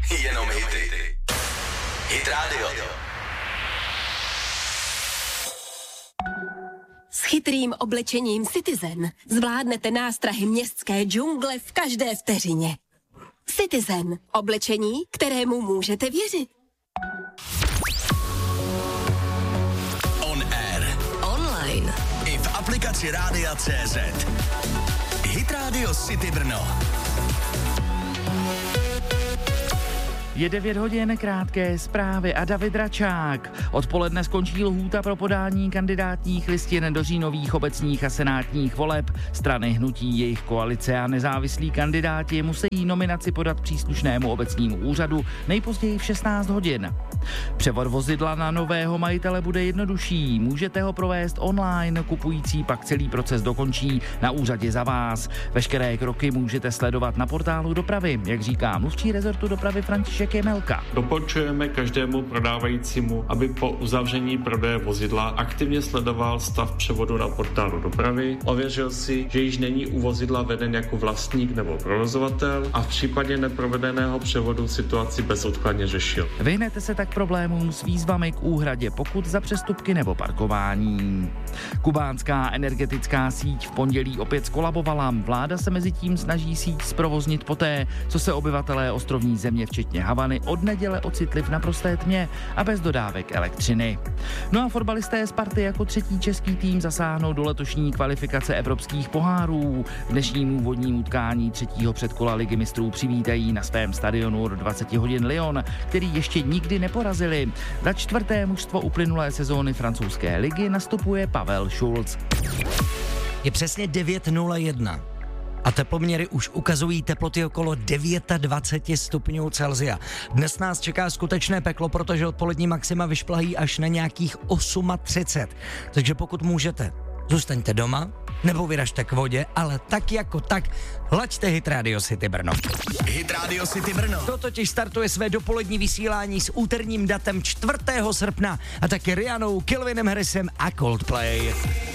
Jenom hity. Hit Radio. S chytrým oblečením Citizen zvládnete nástrahy městské džungle v každé vteřině. Citizen. Oblečení, kterému můžete věřit. On air. Online. I v aplikaci Rádia.cz. Hit Radio City Brno. Je 9 hodin, krátké zprávy a David Račák. Odpoledne skončí lhůta pro podání kandidátních listin do říjnových obecních a senátních voleb. Strany, hnutí, jejich koalice a nezávislí kandidáti musí nominaci podat příslušnému obecnímu úřadu nejpozději v 16 hodin. Převod vozidla na nového majitele bude jednodušší. Můžete ho provést online, kupující pak celý proces dokončí na úřadě za vás. Veškeré kroky můžete sledovat na portálu dopravy, jak říká mluvčí rezortu dopravy František Jemelka. Doporučujeme každému prodávajícímu, aby po uzavření prodeje vozidla aktivně sledoval stav převodu na portálu dopravy, ověřil si, že již není u vozidla veden jako vlastník nebo provozovatel a v případě neprovedeného převodu situaci bezodkladně řešil. Vyhnete se tak problémům s výzvami k úhradě pokut za přestupky nebo parkování. Kubánská energetická síť v pondělí opět skolabovala. Vláda se mezi tím snaží síť zprovoznit poté, co se obyvatelé ostrovní země včetně Havany od neděle ocitli v naprosté tmě a bez dodávek elektřiny. No a fotbalisté Sparty jako třetí český tým zasáhnou do letošní kvalifikace evropských pohárů. V dnešním úvodním utkání třetího předkola Ligy mistrů přivítají na svém stadionu do 20 hodin Lyon, který ještě nikdy neporazili. Za čtvrté mužstvo uplynulé sezóny francouzské ligy nastupuje Pavel Schulz. Je přesně 9:01. A teploměry už ukazují teploty okolo 29 stupňů Celsia. Dnes nás čeká skutečné peklo, protože odpolední maxima vyšplahají až na nějakých 38. Takže pokud můžete, zůstaňte doma nebo vyražte k vodě, ale tak jako tak hlaďte Hit Radio City Brno. Hit Radio City Brno. To totiž startuje své dopolední vysílání s úterním datem 4. srpna a taky Rianou, Calvinem Harrisem a Coldplay.